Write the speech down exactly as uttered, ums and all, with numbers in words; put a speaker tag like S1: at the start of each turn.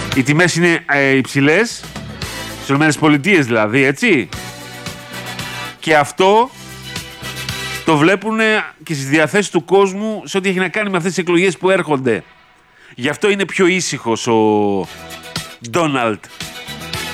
S1: Οι τιμές είναι ε, υψηλές, στις ΗΠΑ δηλαδή, έτσι. Και αυτό το βλέπουν και στις διαθέσεις του κόσμου σε ό,τι έχει να κάνει με αυτές τις εκλογές που έρχονται. Γι' αυτό είναι πιο ήσυχος ο Ντόναλντ